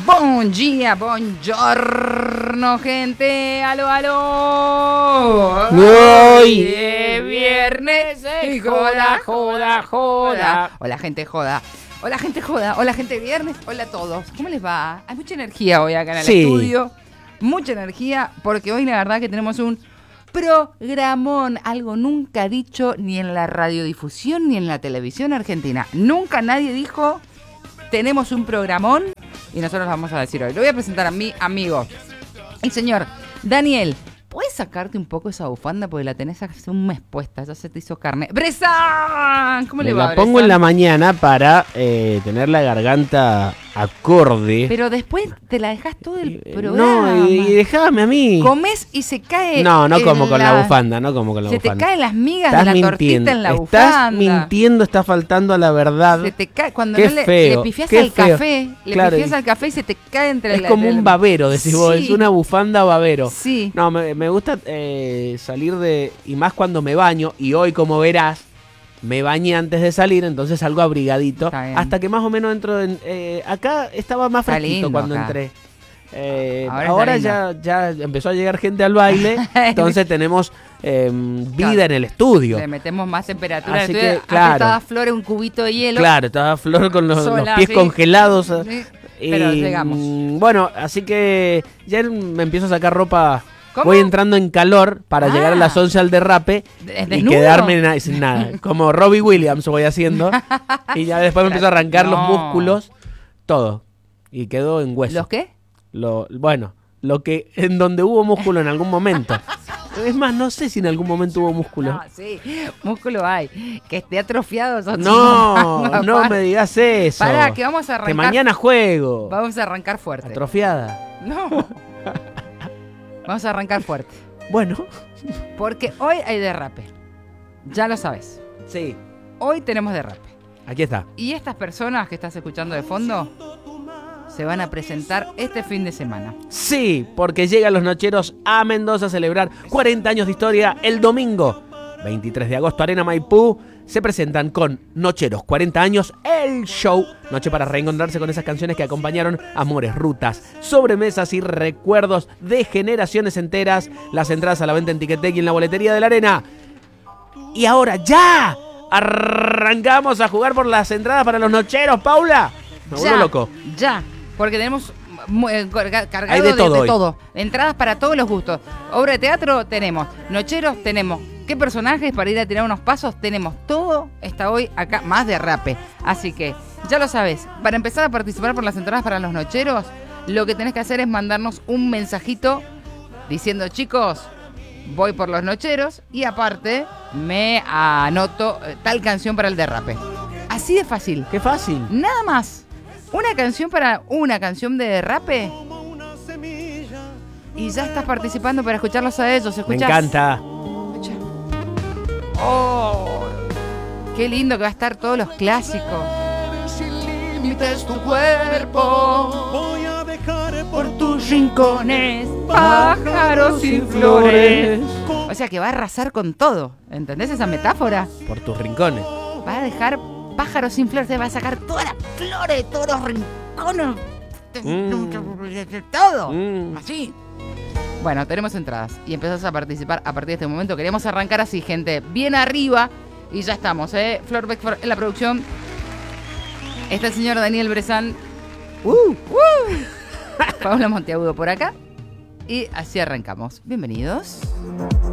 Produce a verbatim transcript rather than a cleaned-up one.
Buen día, buongiorno, gente. Aló, aló. Hoy es viernes. Y joda, joda, joda. Hola, gente joda. Hola, gente joda. Hola, gente viernes. Hola a todos. ¿Cómo les va? Hay mucha energía hoy acá en el sí. estudio. Mucha energía, porque hoy la verdad que tenemos un programón, algo nunca dicho ni en la radiodifusión ni en la televisión argentina. Nunca nadie dijo, tenemos un programón y nosotros lo vamos a decir hoy. Lo voy a presentar a mi amigo, el señor Daniel. ¿Puedes sacarte un poco esa bufanda? Porque la tenés hace un mes puesta, ya se te hizo carne. ¡Bresan! ¿Cómo Me le va, la pongo Bresan? en la mañana para eh, tener la garganta acorde. Pero después te la dejás todo el programa. No, y, y déjame a mí. Comés y se cae. No, no como con la... la bufanda, no como con la se bufanda. Se te caen las migas Estás de la mintiendo. tortita en la Estás bufanda. mintiendo, estás faltando a la verdad. Se te cae cuando Qué no le, feo, le pifiás qué al feo. café. Le Claro, pifiás y- al café y se te cae entre Es la, como la- un babero, decís Sí. vos, es una bufanda babero. Sí. No, me, me gusta eh, salir de... Y más cuando me baño, y hoy como verás, me bañé antes de salir, entonces salgo abrigadito. Está bien. Hasta que más o menos entro en... eh, acá estaba más Está fresquito lindo cuando acá. entré. Eh, Ahora ahora está ya, ya empezó a llegar gente al baile, entonces tenemos eh, vida Claro. en el estudio. Le metemos más temperatura. Así Estoy- que, antes claro. estaba Flor en un cubito de hielo. Claro, estaba Flor con los, los sola, pies sí. congelados. Sí, Pero Y, llegamos. mm, Bueno, así que ya me empiezo a sacar ropa. ¿Cómo? Voy entrando en calor para Ah. llegar a las once al derrape ¿Es y desnudo? quedarme na- sin nada. Como Robbie Williams voy haciendo. Y ya después me empiezo a arrancar los No. músculos. Todo. Y quedó en hueso. ¿Los qué? Lo, bueno, lo que en donde hubo músculo en algún momento. Es más, no sé si en algún momento hubo músculo. No, sí. Músculo hay. Que esté atrofiado. sos No, tú. no me digas eso. Pará, que vamos a arrancar. Que mañana juego. Vamos a arrancar fuerte. Atrofiada. No. Vamos a arrancar fuerte. Bueno. Porque hoy hay derrape. Ya lo sabes. Sí. Hoy tenemos derrape. Aquí está. Y estas personas que estás escuchando de fondo se van a presentar este fin de semana. Sí, porque llegan los Nocheros a Mendoza a celebrar cuarenta años de historia el domingo. veintitrés de agosto, Arena Maipú. Se presentan con Nocheros, cuarenta años, el show. Noche para reencontrarse con esas canciones que acompañaron amores, rutas, sobremesas y recuerdos de generaciones enteras. Las entradas a la venta en Ticketek y en la boletería de la Arena. Y ahora ya arrancamos a jugar por las entradas para los Nocheros, Paula. Me vuelvo Ya, loco. ya. Porque tenemos mu- eh, carga- cargado Hay de todo hoy. todo. Entradas para todos los gustos. Obra de teatro tenemos. Nocheros tenemos. ¿Qué personajes para ir a tirar unos pasos? Tenemos. Todo está hoy acá, más de rape. Así que, ya lo sabes. Para empezar a participar por las entradas para los Nocheros, lo que tenés que hacer es mandarnos un mensajito diciendo, chicos, voy por los Nocheros y aparte me anoto eh, tal canción para el derrape. Así de fácil. Qué fácil. Nada más. Una canción para una canción de derrape. Y ya estás participando para escucharlos a ellos. Me ¿Escuchás? encanta. Escucha. Oh, qué lindo que va a estar todos los clásicos. Sin límites tu cuerpo, Voy a dejar por tus rincones, pájaros y flores. O sea que va a arrasar con todo. ¿Entendés esa metáfora? Por tus rincones. Va a dejar pájaros sin flores, te va a sacar todas las flores, todos los rincones, Mm. todo, Mm. así. Bueno, tenemos entradas y empezás a participar a partir de este momento. Queríamos arrancar así, gente, bien arriba y ya estamos, ¿eh? Flor Beckford en la producción. Está el señor Daniel Bresan. Uh. Uh. Paula Monteagudo por acá. Y así arrancamos. Bienvenidos.